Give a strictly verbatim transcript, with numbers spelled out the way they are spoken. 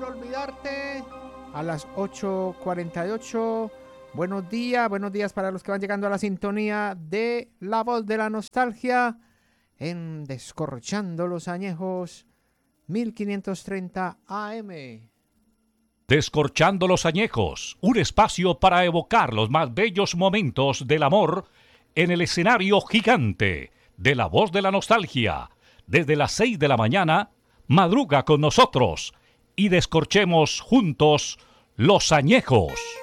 por olvidarte a las ocho cuarenta y ocho. Buenos días, buenos días para los que van llegando a la sintonía de La Voz de la Nostalgia en Descorchando los Añejos mil quinientos treinta A M. Descorchando los Añejos, un espacio para evocar los más bellos momentos del amor en el escenario gigante de La Voz de la Nostalgia. Desde las seis de la mañana, madruga con nosotros y descorchemos juntos los añejos.